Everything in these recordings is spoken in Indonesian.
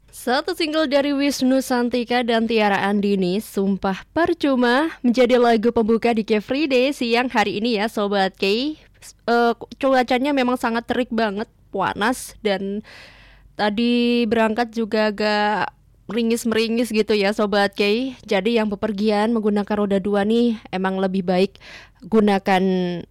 Satu single dari Wisnu Santika dan Tiara Andini, Sumpah Percuma, menjadi lagu pembuka di Free Day siang hari ini ya Sobat K. Cuacanya memang sangat terik banget, panas, dan tadi berangkat juga agak meringis-meringis gitu ya Sobat K. Jadi yang bepergian menggunakan roda dua nih emang lebih baik gunakan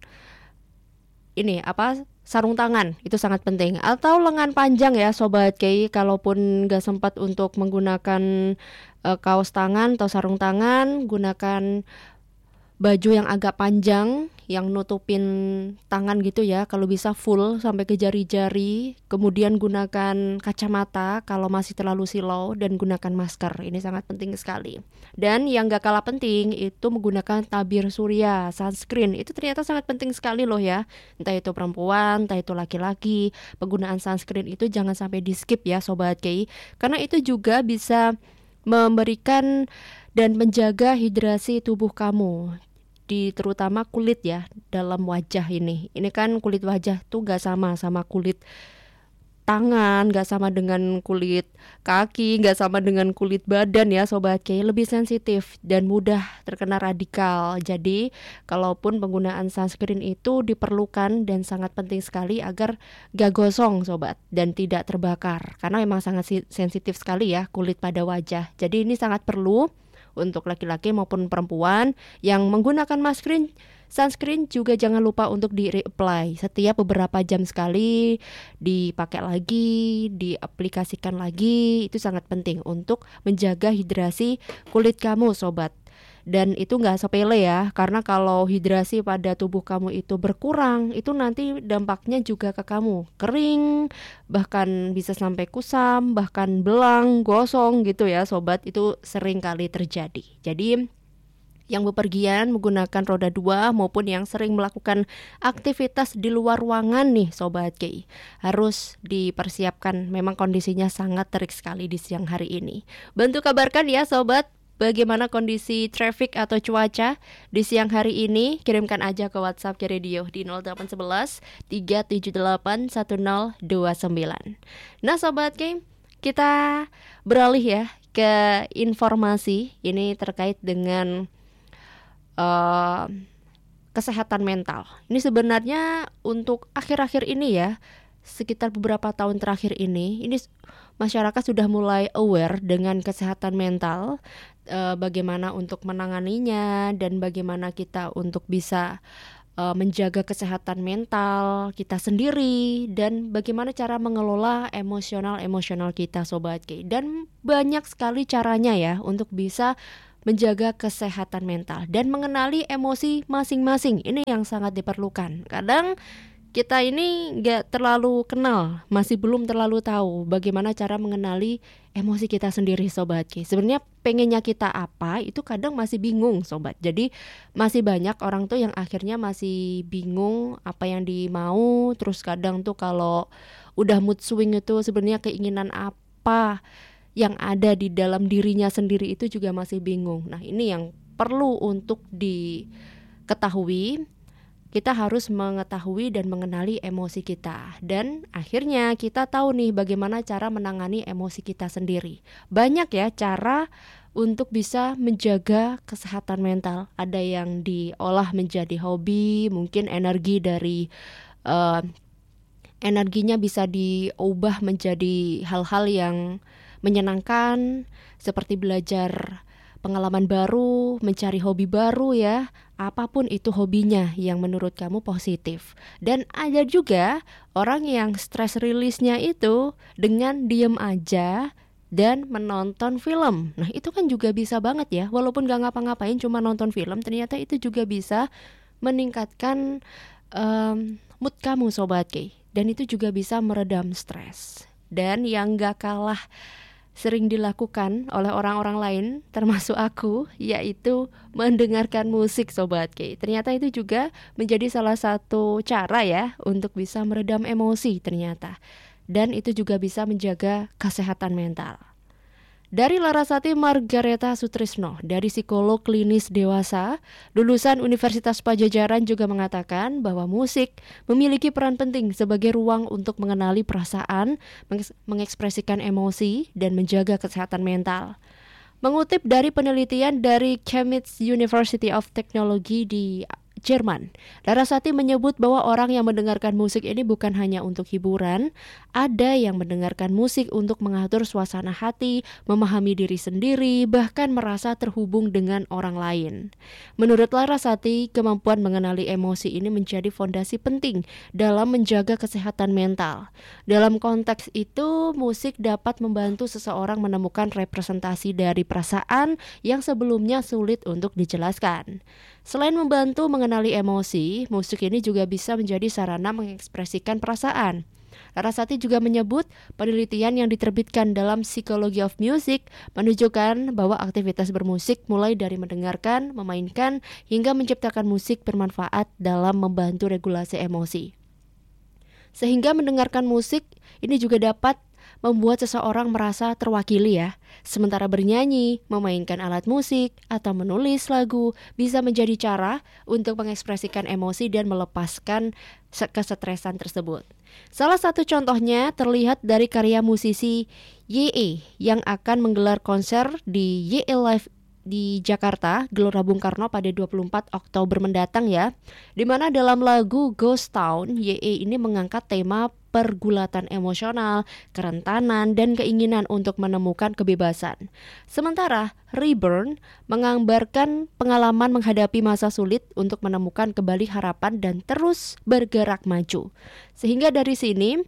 ini apa, sarung tangan itu sangat penting, atau lengan panjang ya Sobat Kei. Kalaupun nggak sempat untuk menggunakan kaos tangan atau sarung tangan, gunakan baju yang agak panjang yang nutupin tangan gitu ya, kalau bisa full sampai ke jari-jari. Kemudian gunakan kacamata kalau masih terlalu silau, dan gunakan masker, ini sangat penting sekali. Dan yang gak kalah penting itu menggunakan tabir surya, sunscreen. Itu ternyata sangat penting sekali loh ya. Entah itu perempuan, entah itu laki-laki, penggunaan sunscreen itu jangan sampai di skip ya Sobat Kei, karena itu juga bisa memberikan dan menjaga hidrasi tubuh kamu, di terutama kulit ya, dalam wajah ini. Ini kan kulit wajah tuh gak sama kulit tangan, gak sama dengan kulit kaki, gak sama dengan kulit badan ya Sobat K. Lebih sensitif dan mudah terkena radikal. Jadi kalaupun penggunaan sunscreen itu diperlukan dan sangat penting sekali agar gak gosong Sobat, dan tidak terbakar, karena memang sangat sensitif sekali ya kulit pada wajah. Jadi ini sangat perlu untuk laki-laki maupun perempuan yang menggunakan sunscreen juga jangan lupa untuk di reapply setiap beberapa jam sekali, dipakai lagi, diaplikasikan lagi. Itu sangat penting untuk menjaga hidrasi kulit kamu Sobat. Dan itu gak sepele ya, karena kalau hidrasi pada tubuh kamu itu berkurang, itu nanti dampaknya juga ke kamu, kering, bahkan bisa sampai kusam, bahkan belang, gosong gitu ya Sobat. Itu sering kali terjadi. Jadi yang bepergian menggunakan roda dua maupun yang sering melakukan aktivitas di luar ruangan nih Sobat Ki, harus dipersiapkan. Memang kondisinya sangat terik sekali di siang hari ini. Bantu kabarkan ya Sobat, bagaimana kondisi traffic atau cuaca di siang hari ini? Kirimkan aja ke WhatsApp ke radio di 0811 378 1029. Nah Sobat Ki, kita beralih ya ke informasi ini terkait dengan kesehatan mental. Ini sebenarnya untuk akhir-akhir ini ya, sekitar beberapa tahun terakhir ini masyarakat sudah mulai aware dengan kesehatan mental, bagaimana untuk menanganinya dan bagaimana kita untuk bisa menjaga kesehatan mental kita sendiri, dan bagaimana cara mengelola emosional kita Sobat Ki. Dan banyak sekali caranya ya untuk bisa menjaga kesehatan mental dan mengenali emosi masing-masing. Ini yang sangat diperlukan. Kadang kita ini gak terlalu kenal, masih belum terlalu tahu bagaimana cara mengenali emosi kita sendiri Sobat Ki. Sebenarnya pengennya kita apa, itu kadang masih bingung Sobat. Jadi masih banyak orang tuh yang akhirnya masih bingung apa yang dimau. Terus kadang tuh kalau udah mood swing itu sebenarnya keinginan apa yang ada di dalam dirinya sendiri itu juga masih bingung. Nah ini yang perlu untuk diketahui. Kita harus mengetahui dan mengenali emosi kita, dan akhirnya kita tahu nih bagaimana cara menangani emosi kita sendiri. Banyak ya cara untuk bisa menjaga kesehatan mental. Ada yang diolah menjadi hobi, mungkin energinya bisa diubah menjadi hal-hal yang menyenangkan, seperti belajar pengalaman baru, mencari hobi baru ya. Apapun itu hobinya yang menurut kamu positif. Dan ada juga orang yang stress release-nya itu dengan diem aja dan menonton film. Nah itu kan juga bisa banget ya, walaupun gak ngapa-ngapain, cuma nonton film, ternyata itu juga bisa meningkatkan mood kamu Sobat K. Dan itu juga bisa meredam stres. Dan yang gak kalah sering dilakukan oleh orang-orang lain, termasuk aku, yaitu mendengarkan musik Sobat K. Ternyata itu juga menjadi salah satu cara ya untuk bisa meredam emosi ternyata. Dan itu juga bisa menjaga kesehatan mental. Dari Larasati Margareta Sutrisno, dari psikolog klinis dewasa, lulusan Universitas Pajajaran juga mengatakan bahwa musik memiliki peran penting sebagai ruang untuk mengenali perasaan, mengekspresikan emosi, dan menjaga kesehatan mental. Mengutip dari penelitian dari Chemnitz University of Technology di Jerman, Larasati menyebut bahwa orang yang mendengarkan musik ini bukan hanya untuk hiburan, ada yang mendengarkan musik untuk mengatur suasana hati, memahami diri sendiri, bahkan merasa terhubung dengan orang lain. Menurut Larasati, kemampuan mengenali emosi ini menjadi fondasi penting dalam menjaga kesehatan mental. Dalam konteks itu, musik dapat membantu seseorang menemukan representasi dari perasaan yang sebelumnya sulit untuk dijelaskan. Selain membantu mengenali emosi, musik ini juga bisa menjadi sarana mengekspresikan perasaan. Larasati juga menyebut penelitian yang diterbitkan dalam Psychology of Music menunjukkan bahwa aktivitas bermusik mulai dari mendengarkan, memainkan, hingga menciptakan musik bermanfaat dalam membantu regulasi emosi. Sehingga mendengarkan musik ini juga dapat membuat seseorang merasa terwakili ya. Sementara bernyanyi, memainkan alat musik, atau menulis lagu bisa menjadi cara untuk mengekspresikan emosi dan melepaskan kesetresan tersebut. Salah satu contohnya terlihat dari karya musisi YE yang akan menggelar konser di YE Live di Jakarta, Gelora Bung Karno pada 24 Oktober mendatang ya. Di mana dalam lagu Ghost Town, YE ini mengangkat tema pergulatan emosional, kerentanan, dan keinginan untuk menemukan kebebasan. Sementara Reborn menggambarkan pengalaman menghadapi masa sulit untuk menemukan kembali harapan dan terus bergerak maju. Sehingga dari sini,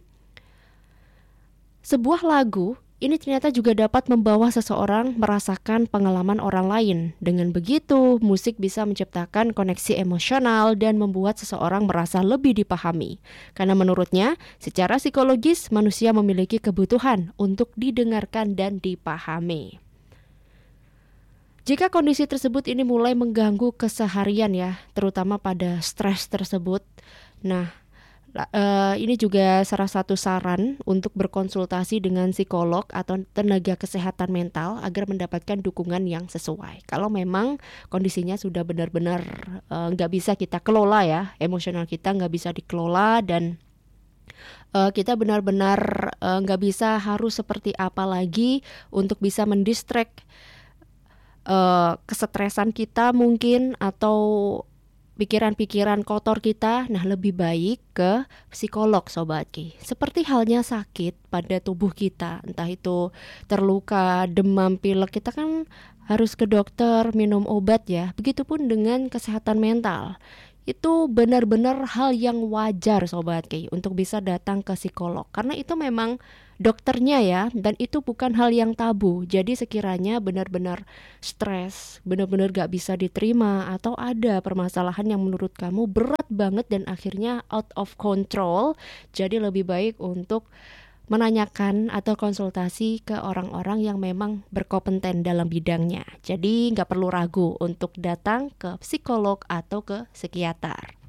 sebuah lagu ini ternyata juga dapat membawa seseorang merasakan pengalaman orang lain. Dengan begitu, musik bisa menciptakan koneksi emosional dan membuat seseorang merasa lebih dipahami. Karena menurutnya, secara psikologis manusia memiliki kebutuhan untuk didengarkan dan dipahami. Jika kondisi tersebut ini mulai mengganggu keseharian ya, terutama pada stres tersebut. Nah, ini juga salah satu saran untuk berkonsultasi dengan psikolog atau tenaga kesehatan mental agar mendapatkan dukungan yang sesuai. Kalau memang kondisinya sudah benar-benar nggak bisa kita kelola ya, emosional kita nggak bisa dikelola dan kita benar-benar nggak bisa harus seperti apa lagi untuk bisa mendistract kesetresan kita mungkin atau pikiran-pikiran kotor kita. Nah, lebih baik ke psikolog Sobat Ki. Seperti halnya sakit pada tubuh kita, entah itu terluka, demam, pilek, kita kan harus ke dokter, minum obat ya. Begitupun dengan kesehatan mental. Itu benar-benar hal yang wajar Sobat Ki untuk bisa datang ke psikolog. Karena itu memang dokternya ya, dan itu bukan hal yang tabu. Jadi sekiranya benar-benar stres, benar-benar gak bisa diterima, atau ada permasalahan yang menurut kamu berat banget dan akhirnya out of control, jadi lebih baik untuk menanyakan atau konsultasi ke orang-orang yang memang berkompeten dalam bidangnya. Jadi gak perlu ragu untuk datang ke psikolog atau ke psikiater.